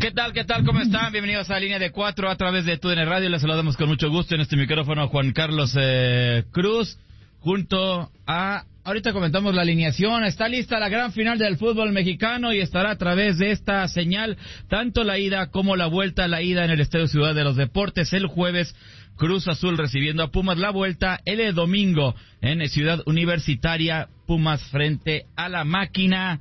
¿Qué tal? ¿Cómo están? Bienvenidos a Línea de 4 a través de TUDN Radio. Les saludamos con mucho gusto en este micrófono Juan Carlos Cruz, junto a... Ahorita comentamos la alineación. Está lista la gran final del fútbol mexicano y estará a través de esta señal tanto la ida como la vuelta. La ida en el Estadio Ciudad de los Deportes el jueves, Cruz Azul recibiendo a Pumas. La vuelta el domingo en Ciudad Universitaria, Pumas frente a la Máquina.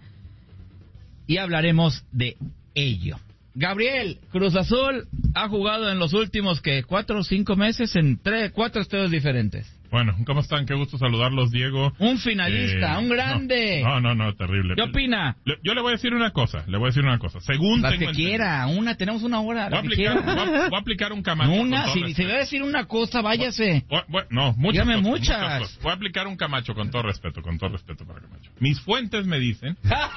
Y hablaremos de ello. Gabriel, Cruz Azul ha jugado en los últimos, 4 o 5 meses en 4 estadios diferentes. Bueno, ¿cómo están? Qué gusto saludarlos, Diego. Un finalista, un grande. No, terrible. ¿Qué opina? Yo le voy a decir una cosa, Según la tengo que quiera, tenemos una hora. Voy a aplicar un Camacho. Si va a decir una cosa, váyase. Muchas cosas. Cosas. Voy a aplicar un Camacho con todo respeto para Camacho. Mis fuentes me dicen...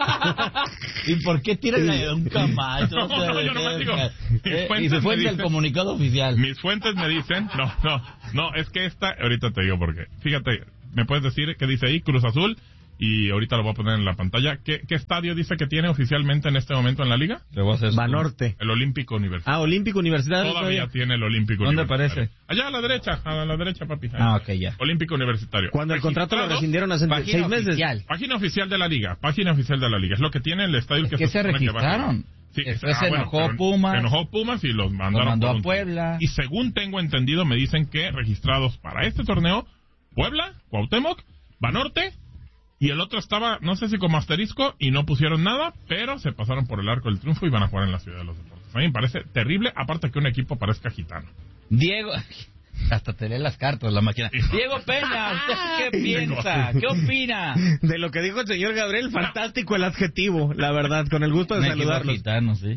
¿Y por qué tiras un Camacho? Yo no me digo. Y se fue del comunicado oficial. Mis fuentes me dicen... No, es que ahorita te digo por qué. Fíjate, ¿me puedes decir qué dice ahí? Cruz Azul, y ahorita lo voy a poner en la pantalla. ¿Qué estadio dice que tiene oficialmente en este momento en la liga? Banorte. El Olímpico Universitario. Olímpico Universitario. Todavía tiene el Olímpico ¿Dónde Universitario. aparece? Allá a la derecha, papi. Ok, ya. Olímpico Universitario. Cuando el contrato lo rescindieron hace 6 meses. Página oficial de la liga. Es lo que tiene el estadio que se registraron. Sí, después se enojó Pumas. Se enojó Pumas y los mandó a Puebla. Y según tengo entendido, me dicen que registrados para este torneo, Puebla, Cuauhtémoc, Banorte, y el otro estaba, no sé si como asterisco, y no pusieron nada, pero se pasaron por el arco del triunfo y van a jugar en la Ciudad de los Deportes. A mí me parece terrible, aparte que un equipo parezca gitano. Diego... Hasta te lee las cartas la máquina. Diego Peña, ¿usted qué piensa? ¿Qué opina? De lo que dijo el señor Gabriel, fantástico el adjetivo, la verdad, con el gusto de saludarlos. Gitano, ¿sí?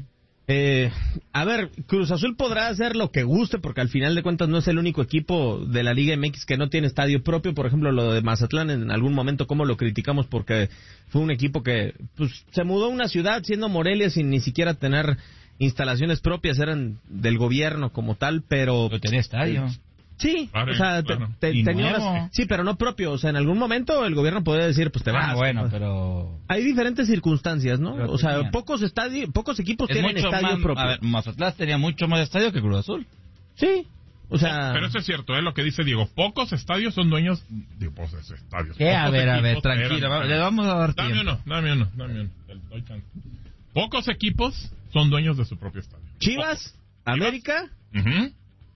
A ver, Cruz Azul podrá hacer lo que guste, porque al final de cuentas no es el único equipo de la Liga MX que no tiene estadio propio. Por ejemplo, lo de Mazatlán, en algún momento, ¿cómo lo criticamos? Porque fue un equipo que se mudó a una ciudad siendo Morelia sin ni siquiera tener instalaciones propias, eran del gobierno como tal, pero tenía estadio. Sí, o sea, tenía sí, pero no propio, o sea, en algún momento el gobierno podría decir, pues te vas. Bueno, pero... Hay diferentes circunstancias, ¿no? Pero o sea, pocos equipos tienen estadio propio. A ver, Mazatlán tenía mucho más estadio que Cruz Azul. Sí, o sea... Pero eso es cierto, es lo que dice Diego, pocos estadios son dueños de pocos estadios. A ver, tranquilo, le vamos a dar tiempo. Dame uno. Doy chance. Pocos equipos son dueños de su propio estadio. Chivas, América... Uh-huh.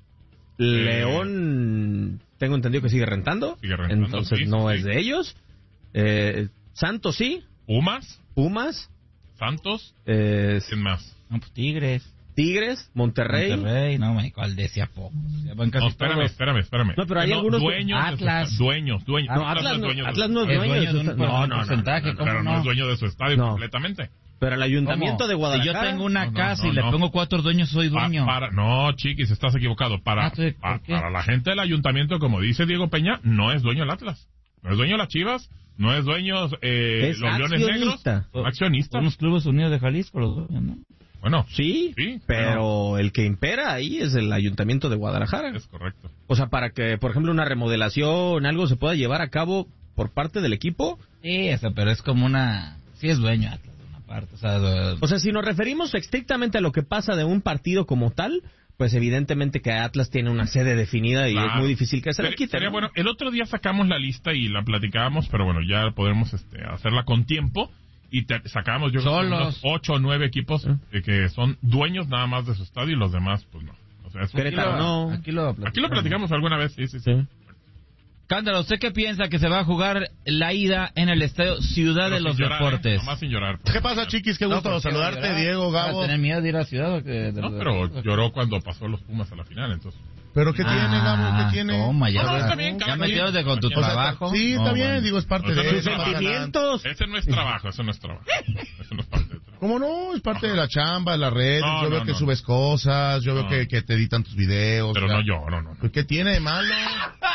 León, tengo entendido que sigue rentando, entonces no es de ellos. Santos sí. Pumas. Santos. ¿Quién más? No, pues Tigres, Monterrey. No, ¿cuál decía poco? Espérame. No, pero hay algunos... Atlas. Dueños. No, Atlas no es dueño de porcentaje, pero no es dueño de su estadio completamente. Pero el ayuntamiento de Guadalajara... Si yo tengo una casa y le pongo 4 dueños, soy dueño. No, chiquis, estás equivocado. Para la gente del ayuntamiento, como dice Diego Peña, no es dueño el Atlas. No es dueño las Chivas, no es dueño los Leones Negros. Accionista. Son los Clubes Unidos de Jalisco los dueños, ¿no? Bueno, sí, pero el que impera ahí es el ayuntamiento de Guadalajara. Es correcto. O sea, para que, por ejemplo, una remodelación, algo se pueda llevar a cabo por parte del equipo. Sí, pero es como sí es dueño Atlas. O sea, si nos referimos estrictamente a lo que pasa de un partido como tal, pues evidentemente que Atlas tiene una sede definida y es muy difícil que se la quite. Bueno, el otro día sacamos la lista y la platicábamos, pero bueno, ya podemos hacerla con tiempo y sacábamos unos 8 o 9 equipos que son dueños nada más de su estadio y los demás pues no. O sea, aquí lo platicamos alguna vez, sí. Cándalo, ¿usted qué piensa que se va a jugar la ida en el Estadio Ciudad de los Deportes? Nomás sin llorar. ¿Qué pasa, chiquis? Qué gusto saludarte, Diego, Gabo. ¿Vas a tener miedo de ir a Ciudad? No, pero lloró cuando pasó los Pumas a la final, entonces. ¿Pero qué tiene, Gabo? ¿Qué tiene? Toma, está bien, ya metiéndote con tu trabajo. Sí, está bien, digo, es parte de sus sentimientos. Ese no es trabajo. Eso no es parte de trabajo. ¿Cómo no? Es parte de la chamba, de las redes. Yo veo que subes cosas, yo veo que te editan tus videos. Pero no lloro, no. ¿Qué tiene de malo? No,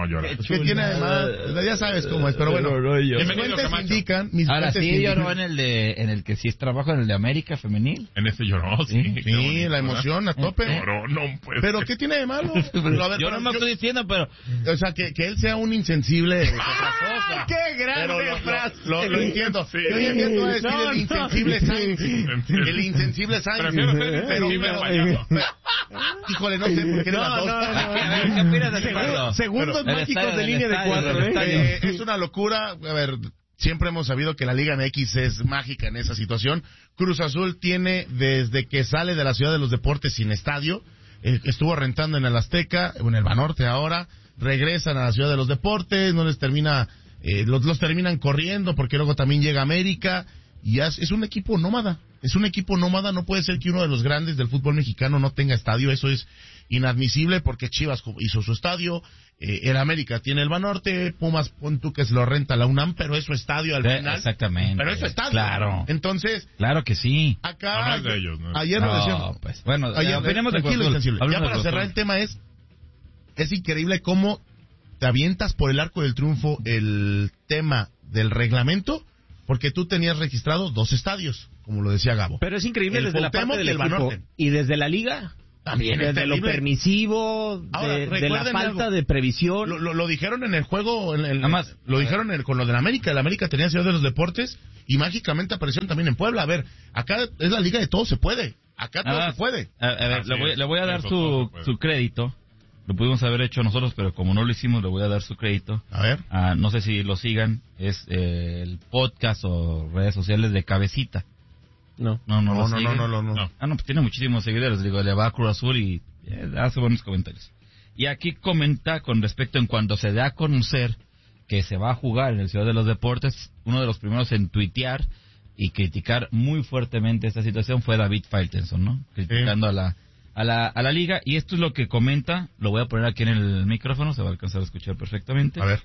No, llora. ¿Qué tiene además? Ya sabes cómo es, pero bueno. Mis fuentes indican... Ahora sí lloró en el que sí es trabajo, en el de América femenil. En ese lloró, sí. Sí, la emoción a tope. Lloró, no, pues. ¿Pero qué tiene de malo? Yo no me estoy diciendo, pero... O sea, que él sea un insensible es otra cosa. ¡Qué grande frase! Lo entiendo. Sí. Yo ya te voy a decir el insensible Sainz. El insensible Sainz. Prefiero ser insensible al payaso. Híjole, no sé por qué las dos. A ver, ¿qué opinas de Ricardo? Segundos El mágicos estadio, de el línea de estadio, 4, el estadio. Es una locura. A ver, siempre hemos sabido que la Liga MX es mágica en esa situación. Cruz Azul tiene, desde que sale de la Ciudad de los Deportes sin estadio, estuvo rentando en el Azteca, en el Banorte ahora, regresan a la Ciudad de los Deportes, no les termina, los terminan corriendo porque luego también llega América, y es un equipo nómada. Es un equipo nómada, no puede ser que uno de los grandes del fútbol mexicano no tenga estadio, eso es inadmisible porque Chivas hizo su estadio, el América tiene el Banorte, Pumas, pon tú que se lo renta la UNAM, pero es su estadio al final. Exactamente. Pero es su estadio. Claro. Entonces, claro que sí. acá, No es de ellos, ¿no? ayer lo decíamos. Pues, bueno, Ayer, opinemos de tranquilo, Cruz Azul. insensible. Ya Hablemos para de Cruz cerrar Azul. el tema es increíble cómo te avientas por el arco del triunfo el tema del reglamento, porque tú tenías registrados 2 estadios, como lo decía Gabo. Pero es increíble El desde la parte Cuauhtémoc del y el equipo Banorte. y desde la liga. También es Desde lo terrible. permisivo, Ahora, de la recuerden falta algo. de previsión. Lo dijeron en el juego, Nada más. lo dijeron con lo del América. El América tenía Ciudad de los Deportes y mágicamente aparecieron también en Puebla. A ver, acá es la liga de todo se puede. Acá todo se puede. A ver, Así le voy a dar eso, todo se puede. su crédito. Lo pudimos haber hecho nosotros, pero como no lo hicimos, le voy a dar su crédito. A ver. No sé si lo sigan, es el podcast o redes sociales de Cabecita. No. No. No. Pues tiene muchísimos seguidores. Digo, le va a Cruz Azul y hace buenos comentarios. Y aquí comenta con respecto en cuanto se da a conocer que se va a jugar en el Ciudad de los Deportes, uno de los primeros en tuitear y criticar muy fuertemente esta situación fue David Faitelson, ¿no? Criticando a la liga. Y esto es lo que comenta, lo voy a poner aquí en el micrófono, se va a alcanzar a escuchar perfectamente. A ver.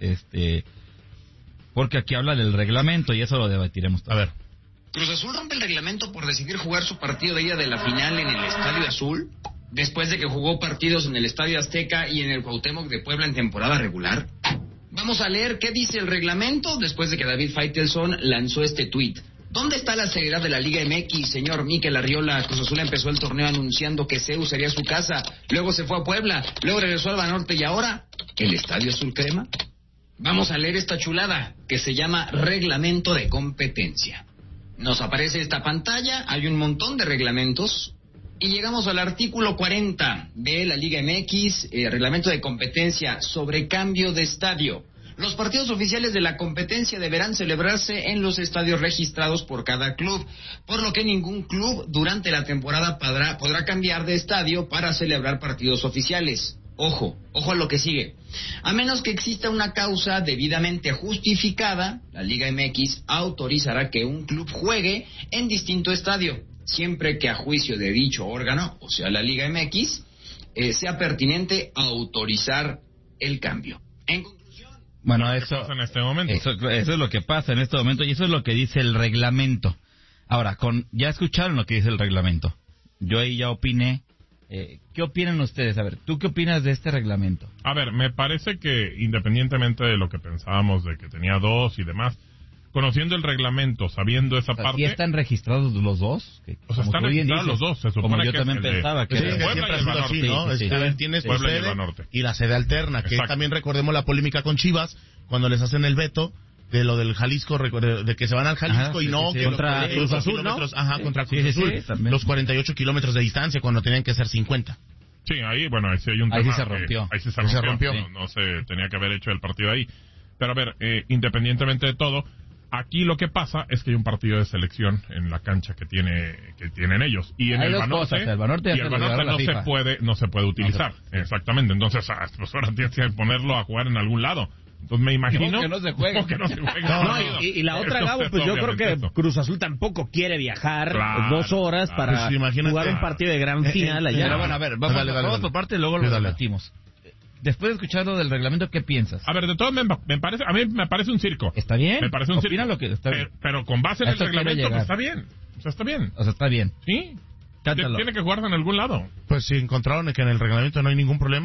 Porque aquí habla del reglamento y eso lo debatiremos A ver. Cruz Azul rompe el reglamento por decidir jugar su partido de ida de la final en el Estadio Azul, después de que jugó partidos en el Estadio Azteca y en el Cuauhtémoc de Puebla en temporada regular. Vamos a leer qué dice el reglamento después de que David Faitelson lanzó este tuit. ¿Dónde está la seriedad de la Liga MX, señor Mikel Arriola? Cruz Azul empezó el torneo anunciando que CEU sería su casa, luego se fue a Puebla, luego regresó al Banorte y ahora, ¿el Estadio Azul Crema? Vamos a leer esta chulada que se llama Reglamento de Competencia. Nos aparece esta pantalla, hay un montón de reglamentos y llegamos al artículo 40 de la Liga MX, Reglamento de Competencia sobre cambio de estadio. Los partidos oficiales de la competencia deberán celebrarse en los estadios registrados por cada club, por lo que ningún club durante la temporada podrá cambiar de estadio para celebrar partidos oficiales. Ojo a lo que sigue. A menos que exista una causa debidamente justificada, la Liga MX autorizará que un club juegue en distinto estadio, siempre que a juicio de dicho órgano, o sea la Liga MX, sea pertinente autorizar el cambio. En conclusión... Bueno, ¿Qué pasa en este momento? Eso es lo que pasa en este momento y eso es lo que dice el reglamento. Ahora, ya escucharon lo que dice el reglamento. Yo ahí ya opiné. ¿Qué opinan ustedes? A ver, ¿tú qué opinas de este reglamento? A ver, me parece que independientemente de lo que pensábamos de que tenía 2 y demás, conociendo el reglamento, sabiendo esa parte... ¿Sí están registrados los dos? O sea, están registrados los dos, se supone como yo que también es el de- pensaba que Sí, era- Puebla siempre y ha el sido así, Banorte. ¿no? Sí, sí. A ver, tienes tu Puebla y el sede Banorte. y la sede alterna, que Exacto. también recordemos la polémica con Chivas, cuando les hacen el veto de lo del Jalisco, de que se van al Jalisco Ajá, y sí, no, sí, que contra los Cruz Azul, kilómetros, ¿no? Ajá, contra Sí, Cruz sí, Azul, sí, también. los 48 kilómetros de distancia cuando tenían que ser 50. Sí, ahí, bueno, ahí sí hay un Ahí tema. sí se que- rompió. Ahí sí se Ahí se rompió. rompió. No se tenía que haber hecho el partido ahí. Pero a ver, independientemente de todo, aquí lo que pasa es que hay un partido de selección en la cancha que tienen ellos. Y en Hay el dos Banorte, cosas, el Banorte ya y se el lo Banorte agarró la FIFA. no se puede utilizar. Exactamente. Entonces, pues ahora tienes que ponerlo a jugar en algún lado. Entonces me imagino... que no se juegue. Que no se juegue. No, y la otra, Gabo, pues yo creo que Eso. Cruz Azul tampoco quiere viajar Claro, 2 horas claro. para Pues imagínate. jugar un partido de gran final allá. Pero bueno, a ver, vamos, Dale, vamos por parte y luego lo Sí, dale. debatimos. Después de escuchar lo del reglamento, ¿qué piensas? A ver, de todo me parece, a mí me parece un circo. ¿Está bien? Me parece un Opina circo. lo que está bien. Pero con base en A el esto quiero reglamento, pues llegar. está bien. O sea, está bien. O sea, está bien. ¿Sí? Cántalo. Tiene que jugarse en algún lado. Pues si encontraron que en el reglamento no hay ningún problema,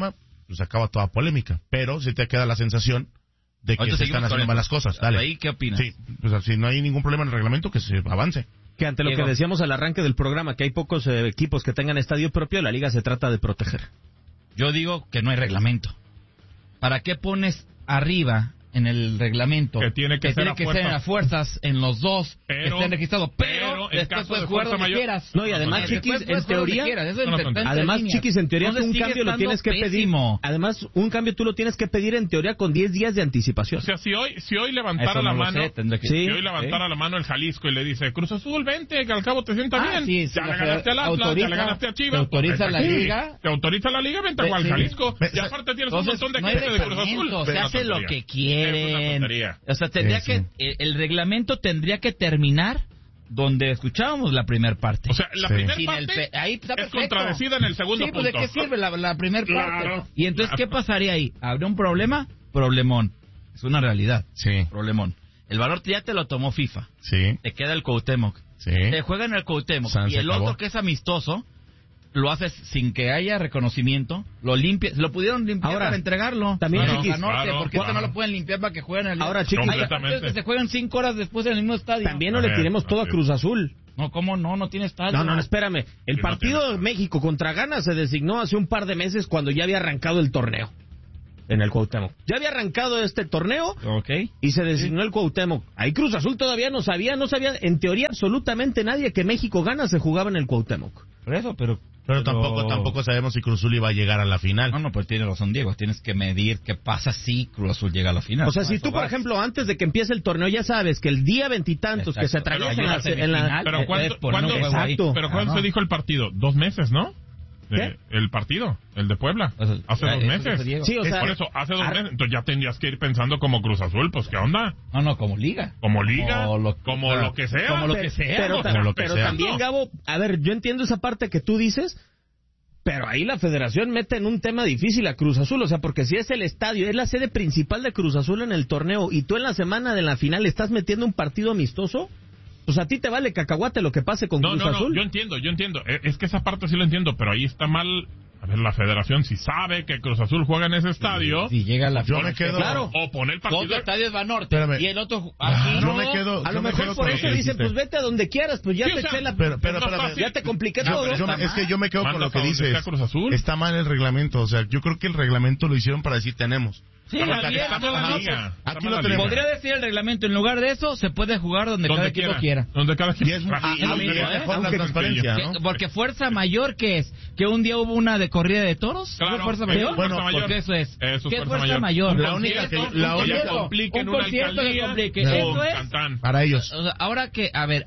pues acaba toda polémica. Pero sí te queda la sensación de que Ahorita se están seguimos haciendo con malas cosas. Dale. ¿Ahí qué opinas? Sí, pues si no hay ningún problema en el reglamento, que se avance. Que ante lo Diego. que decíamos al arranque del programa, que hay pocos equipos que tengan estadio propio, la liga se trata de proteger. Yo digo que no hay reglamento. ¿Para qué pones arriba en el reglamento Que tiene que ser a fuerzas. a fuerzas en los dos que Pero- estén registrados? pero en después caso puedes de jugar fuerza donde mayor- quieras. No, y además, no, Chiquis, Después puedes en jugar donde teoría... quieras. Eso no, no, está entre Además, líneas. Chiquis, en teoría Entonces un sigue cambio lo tienes que estando pedir. pésimo. Además, un cambio tú lo tienes que pedir en teoría con 10 días de anticipación. O sea, si hoy levantara Eso la no lo mano, sé, tendré que- Sí. si hoy levantara la mano el Jalisco y le dice, Cruz Azul, vente, que al cabo te sienta bien. Sí, sí, ya le ganaste al Atlas, ya autoriza- le ganaste a te Chivas. autoriza la Sí. liga. Te autoriza la liga, vente a jugar al Sí. Jalisco. Y aparte tienes un Entonces, montón de no hay gente de Cruz Azul. reglamento, se Es una hace lo tontería. que Es una quieren. tontería. O sea, tendría Sí, que sí. el reglamento tendría que terminar donde escuchábamos la primera parte. O sea, la Sí. primera Sin el parte ahí está es perfecto. contradecida en el segundo Sí, pues punto. ¿de qué sirve la primera parte? Claro, Y entonces, claro. ¿qué pasaría ahí? ¿Habría un problema? Problemón. Es una realidad. Sí, Problemón. El valor ya te lo tomó FIFA. sí, Te queda el Cuauhtémoc. sí. Te juegan el Cuauhtémoc. San Y se el acabó. otro que es amistoso, lo haces sin que haya reconocimiento, lo limpias, lo pudieron limpiar Ahora, para entregarlo. también, Claro, Chiquis, Norte, claro, porque ahorita claro. no lo pueden limpiar para que jueguen en el... Ahora, Chiquis, Hay completamente. partidos que se juegan 5 horas después en el mismo estadio. También no le ver, tiremos todo a así. Cruz Azul. No, ¿cómo no? No tiene estadio. No, espérame. El Sí, no partido tiene. de México contra Ghana se designó hace un par de meses cuando ya había arrancado el torneo en el Cuauhtémoc. Ya había arrancado este torneo Ok. y se designó el Cuauhtémoc. Ahí Cruz Azul todavía no sabía en teoría absolutamente nadie que México Ghana se jugaba en el Cuauhtémoc. Por eso, pero... Pero tampoco sabemos si Cruz Azul iba a llegar a la final. No, pues tiene razón, Diego. Tienes que medir qué pasa si Cruz Azul llega a la final. O sea, si Eso tú, por vas. ejemplo, antes de que empiece el torneo ya sabes que el día veintitantos que se Exacto. atraviesa Pero en la... llega a en la- semifinal, Pero puedes ¿cuándo- poner un cuándo- juego ahí. Exacto. Pero ¿cuándo Ah, se no. dijo el partido? 2 meses, ¿no? ¿Qué? El partido, el de Puebla. Eso- Hace 2 eso meses. dice Diego. Sí, o sea, Por eso, hace 2 ar- meses. Entonces ya tendrías que ir pensando como Cruz Azul, pues ¿qué onda? No, como liga. Como liga, Como lo que sea. Como lo que sea. Pero, Como lo que pero sea. también, Gabo, a ver, yo entiendo esa parte que tú dices, pero ahí la federación mete en un tema difícil a Cruz Azul, o sea, porque si es el estadio, es la sede principal de Cruz Azul en el torneo, y tú en la semana de la final estás metiendo un partido amistoso, pues a ti te vale cacahuate lo que pase con Cruz No, Azul. yo entiendo. Es que esa parte sí lo entiendo, pero ahí está mal. A ver, la federación si sabe que Cruz Azul juega en ese estadio, Si llega a la Yo final. me quedo- Claro. o poner el Dos partido. estadios va norte Espérame. y el otro aquí. Yo no. me quedo... A yo lo me mejor quedo por con lo eso que dice, dijiste. pues vete a donde quieras, pues ya Sí, o te sea, eché la... Pero, Es más espérame. fácil. ya te compliqué No, todo. pero es que yo me quedo con Manda lo que para donde dices. sea Cruz Azul. Está mal el reglamento. O sea, yo creo que el reglamento lo hicieron para decir tenemos. Sí, Está aquí mal la no, liga. pues, aquí lo tenemos. podría decir el reglamento, en lugar de eso, se puede jugar donde cada equipo quiera. Donde cada equipo Y es, y lo es mismo, mejor la Aunque- transparencia, Que- ¿no? Porque fuerza mayor, ¿qué es? ¿Que un día hubo una de corrida de toros? Claro, ¿Fue fuerza es mayor? fuerza Bueno, mayor. porque eso es. Eso es ¿Qué es fuerza fuerza mayor. mayor? La única que- Un la única- concierto, complica en un una concierto que alcaldía, complique. No. Eso es. Cantán. Para ellos. O sea, ahora que, a ver,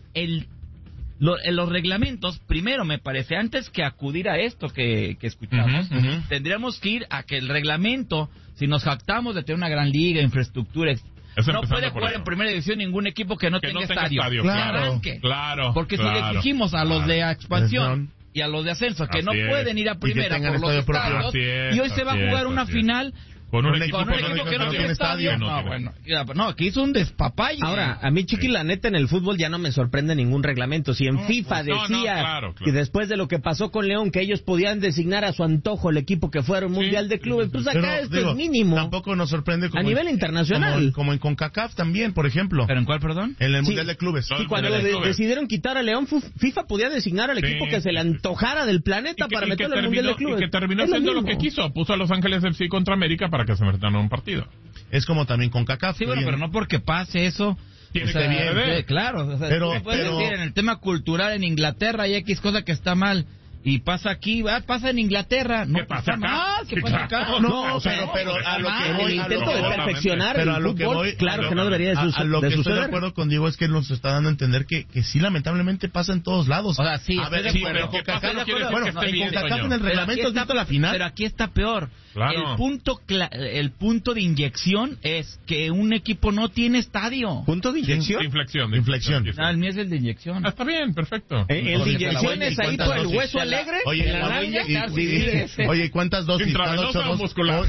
los reglamentos, primero me parece, antes que acudir a esto que escuchamos, Ujú, ujú. tendríamos que ir a que el reglamento, si nos jactamos de tener una gran liga, infraestructura, Eso no empezando puede por jugar eso. en primera división ningún equipo que no Que tenga no tenga estadio. estadio, Claro. Arranque. Claro. Porque si le claro. exigimos a los de expansión Expansión. y a los de ascenso que Así no es. pueden ir a que primera tengan por los estadio propio. estadios, Así es, y hoy se va a así jugar es, una así es. final Con un Con equipo con un que no equipo que no tiene tiene estadio. no No, tiene. bueno, ya, no, aquí hizo un despapalle. Ahora, a mí, Chiqui, la neta, en el fútbol ya no me sorprende ningún reglamento. Si en FIFA no, decía claro. que después de lo que pasó con León, que ellos podían designar a su antojo el equipo que fuera un mundial de clubes, pues acá Pero, esto digo, es mínimo. Tampoco nos sorprende como A nivel internacional. Como en CONCACAF también, por ejemplo. ¿Pero en cuál, perdón? En el Sí. Mundial de Clubes. No, Y cuando Mundial de Clubes. decidieron quitar a León, FIFA podía designar al Sí, equipo que se le sí, sí. antojara del planeta para meterlo en el Mundial de Clubes. Y que terminó Es lo haciendo lo que mismo. quiso. Puso a Los Ángeles FC contra América para que se metan en un partido. Es como también CONCACAF. Sí, bueno, pero no porque pase eso. Tiene o sea, que suceder. claro, o sea, Pero- tú puedes pero- decir en el tema cultural en Inglaterra hay X cosa que está mal y pasa aquí, pasa en Inglaterra, no ¿Qué pasa está acá? mal, ¿qué Sí, pasa claro. acá? No, o sea, pero a lo que En voy, el a intento lo que de voy, perfeccionar pero a el lo que fútbol, voy, claro que no debería de, a lo de que estoy de suceder. acuerdo con Diego es que nos está dando a entender que sí, lamentablemente pasa en todos lados. O sea, sí, a estoy ver, de sí, acuerdo. pero ¿qué pasa? CONCACAF, No quiere decir bueno, que esté en bien, CONCACAF Toño. en el Pero reglamento aquí has visto la final. Pero aquí está peor. Claro. El punto de inyección es que un equipo no tiene estadio. ¿Punto de inyección? Inflexión. Inflexión. Ah, el mío es el de inyección. Ah, está bien, perfecto. El de inyección es ahí por el hueso al alegre? Oye, ¿En la nalga? Oye, ¿cuántas dosis? ¿Intravenosa o muscular?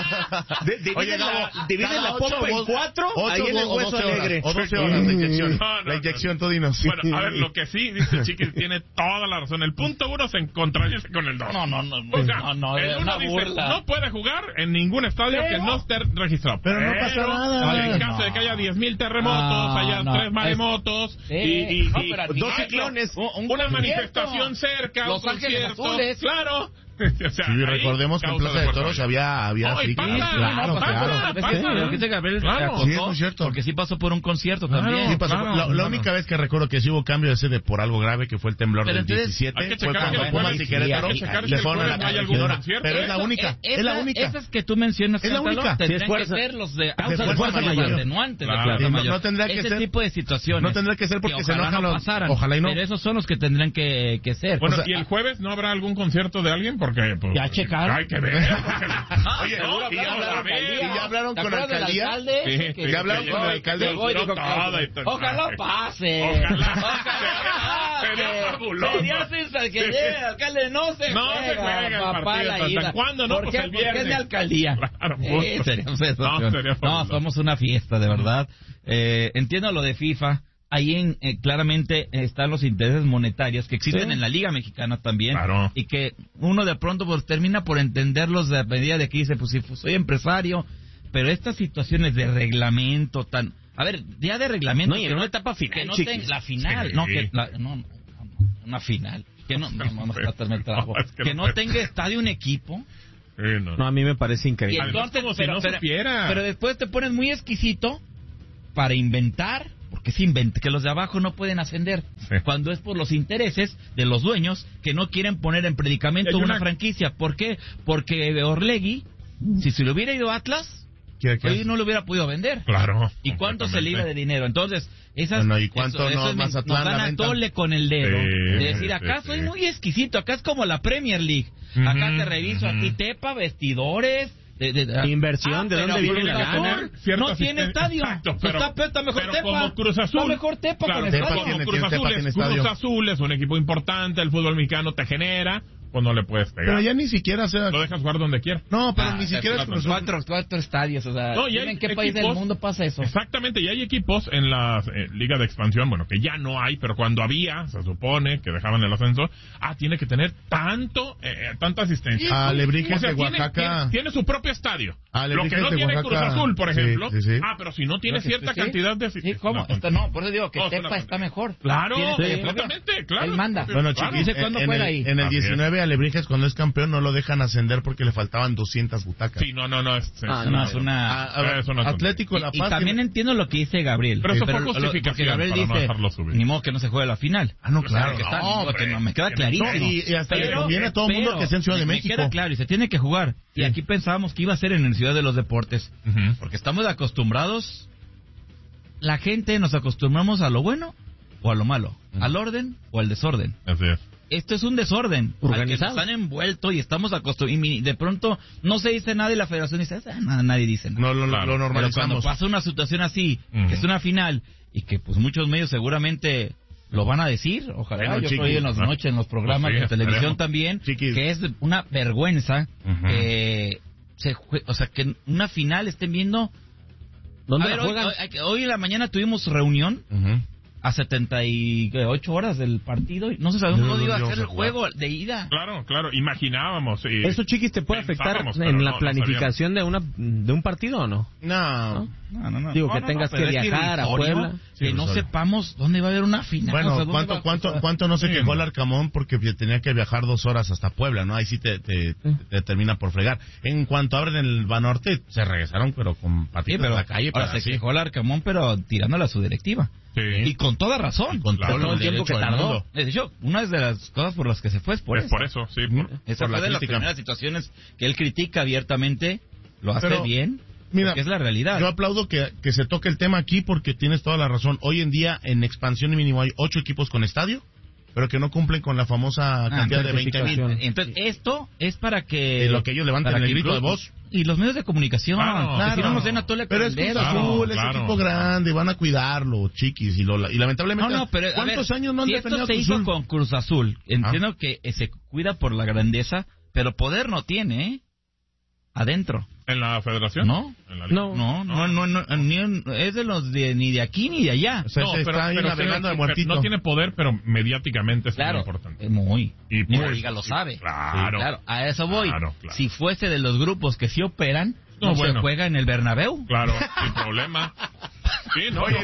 Divide la pompa en 4, ahí en el hueso alegre. O 12 horas de inyección. La inyección, tú dinos. Bueno, a ver, lo que sí dice Chiquis tiene toda la razón. El punto 1 se contradice con el 2. No, el es 1 una dice, burla. no puede jugar en ningún estadio que no esté registrado. Pero no pasa nada. En caso de que haya 10.000 terremotos, haya 3 maremotos y 2 ciclones, una manifestación cerca, Los un Ángeles concierto. Azules. Claro. O sea, Sí, recordemos que en Plaza de Toros había Ay, ciclos. pasa, pasa. Lo que dice Gabriel Claro. acotó, Sí, es muy cierto. porque sí pasó por un concierto Claro. también. Sí, pasó. Claro, La única vez que recuerdo que sí hubo cambio ese de por algo grave, que fue el temblor Pero del entonces, 17, hay que fue checar cuando que Pumas y Querétaro hay que checar que le el fueron a la jueves no hay algún corregidora. concierto. Pero es la única, es la única. Esas que tú mencionas, Es la Cántalo, única. tendrían Sí, es que fuerza. ser los de De fuerza mayor. atenuantes de Claro. fuerza Sí, mayor. no tendría que Ese ser- tipo de situaciones. No tendría que ser porque se ojalá enojan no los... pasaran. Ojalá y no. Pero esos son los que tendrían que ser. Bueno, O sea, ¿y el jueves no habrá algún concierto de alguien? Porque pues, Ya checaron. hay que ver. Oye, seguro y ya hablaron hablaron- con la alcaldía. y ya hablaron ¿Te con acuerdas del alcaldía? alcalde? Sí, Que- ya hablaron que con el llegó- alcalde. llegó y dijo que- Todo y- Ojalá pase. Sería fabuloso. Sería sensacional que llegue el alcalde. No se No se juega el papá, partido. la ida. ¿Hasta cuándo? No, ¿Por pues qué? el Porque es de viernes. alcaldía. Claro, justo. Sería sensacional. No, sería fabuloso. somos una fiesta, de verdad. Entiendo lo de FIFA. Ahí claramente están los intereses monetarios que existen Sí. en la Liga Mexicana también. Claro. Y que uno de pronto pues termina por entenderlos de a medida de que dice, pues si soy empresario, pero estas situaciones de reglamento tan... A ver, ya de reglamento... No, y en una etapa final, que no chiquis. la final, Sí. no, que no, una final. Que no tratarme el trabajo. No, es que que no no puede. tenga estadio un equipo. Sí, no. No, a mí me parece Y increíble. entonces, como si no supiera. pero después te pones muy exquisito para inventar, porque que los de abajo no pueden ascender, Sí. cuando es por los intereses de los dueños que no quieren poner en predicamento Y hay una una- franquicia. ¿Por qué? Porque Orlegui, si se le hubiera ido a Atlas, hoy no lo hubiera podido vender. Claro. ¿Y cuánto se le iba de completamente. dinero? Entonces, esas... Bueno, ¿y cuánto no Mazatlán nos dan la a venta? tole con el dedo. Sí, de decir, acá sí, soy sí. muy exquisito, acá es como la Premier League. Acá Ujú, te reviso, ujú. aquí tepa, vestidores... Inversión, ¿de pero dónde viene Cruz la Azul lana? Cierta no tiene asistencia. estadio. Exacto, pero- está mejor pero Tepa. como Cruz Azul. Está mejor Tepa Claro, con Tepa estadio. como tiene- Cruz Tepa Azul, tiene es, Cruz estadio. Azul es un equipo importante, el fútbol mexicano te genera, pues no le puedes pegar. Pero ya ni siquiera sea... Lo dejas jugar donde quiera. No, pero ni siquiera es Cruz Azul. cuatro estadios. O sea, No, y dime hay en qué país del equipos- mundo pasa eso. Exactamente, y hay equipos en la Liga de Expansión, bueno, que ya no hay, pero cuando había, se supone que dejaban el ascenso, tiene que tener tanta asistencia. Alebrijes de tiene- Oaxaca. tiene su propio estadio. Lo Alebrijes que no de tiene Oaxaca. Cruz Azul, por Sí, ejemplo. sí, sí. Pero si no tiene cierta Sí. cantidad de... Sí, ¿cómo? Por eso digo que No, es una Tepa está mejor. Claro, Tiene sí, estadio propio. completamente, claro. Él manda. Bueno, Claro. Chiquis, Dice cuándo en juega el- ahí. En el Así es. 19, Alebrijes, cuando es campeón, no lo dejan ascender porque le faltaban 200 butacas. Sí, no, es No, es una... A ver, eso no es Atlético de La Y Paz... también tiene- entiendo lo que dice Gabriel. Pero eso fue porque justificación Gabriel para no dice, dejarlo subir. ni modo que no se juegue la final. no, O sea, claro. que está- no, que hombre. no, me queda No, clarísimo. y hasta le conviene a todo el mundo que sea en Ciudad de me México. queda claro, y se tiene que jugar. Y aquí pensábamos que iba a ser en el Ciudad de los Deportes. Ujú. Porque estamos acostumbrados, la gente nos acostumbramos a lo bueno o a lo malo, al orden o al desorden. Así es. Esto es un desorden Organizado. al que nos han envuelto y estamos acostumbrados. Y de pronto no se dice nada y la federación dice, nada, nadie dice nada. No, lo Claro. Pero cuando normalizamos. pasa una situación así, Ujú. que es una final, y que pues muchos medios seguramente lo van a decir, ojalá, Bueno, yo Chiquis, creo en las ¿no? noches, en los programas Pues sí, de televisión esperemos. también, Chiquis. que es una vergüenza Ujú. que o sea, que en una final estén viendo... ¿Dónde A ver, la juegan? hoy en la mañana tuvimos reunión Ujú. a 78 horas del partido y no se sabía No, cómo iba a no ser el íbamos a jugar. juego de ida. Claro, imaginábamos. Y ¿Eso, Chiquis, te puede afectar pensábamos, pero en no, la no planificación de un partido o no? No. No. Digo, que tengas pero que es viajar a irrisorio Puebla. que Sí, no irrisorio. sepamos dónde va a haber una final. Bueno, o sea, ¿dónde va- ¿cuánto no se Sí, quejó no. el Arcamón porque tenía que viajar 2 horas hasta Puebla, ¿no? Ahí sí te termina por fregar. En cuanto abren el Banorte, se regresaron, pero con Sí, patitas pero a la calle. ahora para se quejó el Arcamón, pero tirándole a su directiva. Sí. Y con toda razón. Y con Claro. todo el tiempo que derecho del tardó. mundo. De hecho, una de las cosas por las que se fue es por Es eso. por eso, sí. Esa por la fue de las crítica. primeras situaciones que él critica abiertamente. Lo hace Pero, bien. Mira, porque es la realidad. yo aplaudo que se toque el tema aquí porque tienes toda la razón. Hoy en día en expansión mínimo hay 8 equipos con estadio pero que no cumplen con la famosa cantidad de 20,000. Entonces, esto es para que... lo que ellos levanten el grito de voz. Y los medios de comunicación, Claro, que si no nos den a tole pero es Cruz Azul, es equipo grande, van a cuidarlo, chiquis, y lamentablemente, pero, ¿cuántos años no han si defendido esto se Cruz hizo Azul? con Cruz Azul, entiendo que se cuida por la grandeza, pero poder no tiene, ¿eh? Adentro. ¿En la federación? ¿No? ¿En la liga? No, es de los ni de aquí ni de allá. O sea, se está ahí navegando de muertito. No tiene poder, pero mediáticamente es muy Claro, importante. muy. Y Ni la pues, liga lo sabe. Claro. Sí, claro. A eso voy. Claro. Si fuese de los grupos que sí operan, No, se bueno. juega en el Bernabéu. Claro, sin problema. Sí, no, Oye,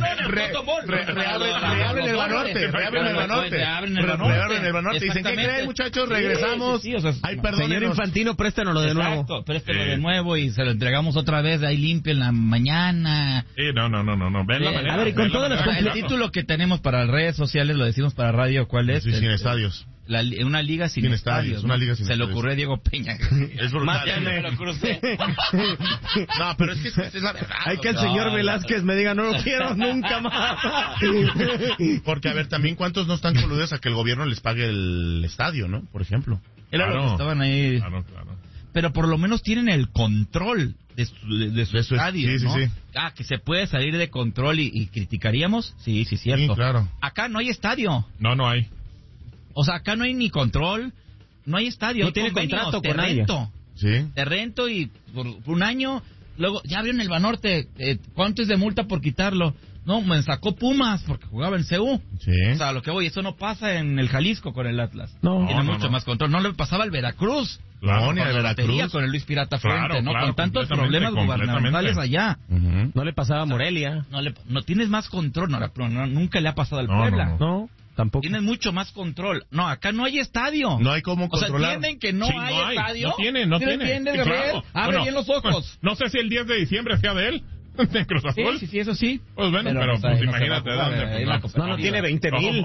reabren el Banorte, reabren el Banorte. Dicen, ¿qué creen, muchachos? Regresamos. Sí, o sea, Ay, perdónenos. Señor Infantino, préstanoslo de nuevo. Exacto, préstelo de nuevo y se lo entregamos otra vez ahí limpio en la mañana. Sí, no. Ven la manera, a ver, y con ven la todas las manera. El título que tenemos para redes sociales, lo decimos para radio, ¿cuál es? Sí, sin estadios. Una liga sin estadios. Una liga sin Se le estadios. ocurrió a Diego Peña. Es brutal. Ya me lo crucé. No, pero es que es la verdad. Hay que el señor Velázquez me diga, no lo quiero nunca más. Porque, a ver, también cuántos no están coludidos a que el gobierno les pague el estadio, ¿no? Por ejemplo. Era lo Claro. que estaban ahí. Claro. Pero por lo menos tienen el control de su estadio, sí, ¿no? sí. Que se puede salir de control y criticaríamos. Sí, cierto. Sí, claro. Acá no hay estadio. No hay. O sea, acá no hay ni control, no hay estadio. No hay tiene convenios, contrato te con nadie. rento. Sí. Te rento y por un año, luego, ya vieron el Banorte, ¿cuánto es de multa por quitarlo? No, me sacó Pumas porque jugaba en CU. Sí. O sea, lo que voy, eso no pasa en el Jalisco con el Atlas. No. Tiene No. mucho más control. No le pasaba al Veracruz. Claro, ni a Con la Veracruz. batería, con el Luis Pirata Fuente, Claro, ¿no? claro, Con tantos completamente, problemas gubernamentales allá. Ujú. No le pasaba a Morelia. No tienes más control, nunca le ha pasado al No, Puebla. No, tampoco. Tienes mucho más control. No, acá no hay estadio. No hay cómo O sea, controlar. ¿entienden que no Sí, hay estadio? No tiene. ¿Sí lo entiendes, Sí, Gabriel? claro. Abre Bueno, bien los ojos. No sé si el 10 de diciembre sea de él, de Cruz Azul. Sí, eso sí. Pues bueno, pero ahí pues no se va a imagínate jugar, dónde. ahí Pues, la no. cooperativa. No, tiene 20,000.